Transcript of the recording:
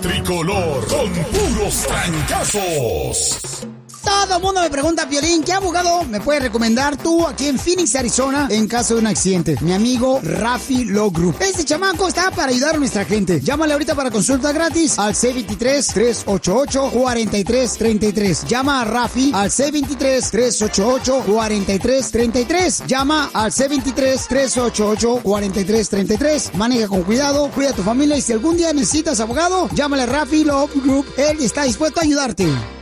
tricolor con puros trancazos. Todo el mundo me pregunta, Piolín, ¿qué abogado me puedes recomendar tú aquí en Phoenix, Arizona, en caso de un accidente? Mi amigo Rafi Law Group. Este chamaco está para ayudar a nuestra gente. Llámale ahorita para consulta gratis al C23-388-4333. Llama a Rafi al C23-388-4333. Llama al C23-388-4333. Maneja con cuidado, cuida a tu familia y si algún día necesitas abogado, llámale a Rafi Law Group. Él está dispuesto a ayudarte.